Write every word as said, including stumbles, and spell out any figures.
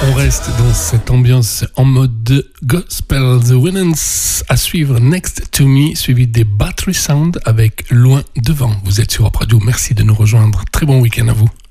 On reste dans cette ambiance en mode gospel. The Winans à suivre, Next to Me, suivi des Battery Sound avec Loin devant. Vous êtes sur Rap Radio, merci de nous rejoindre. Très bon week-end à vous.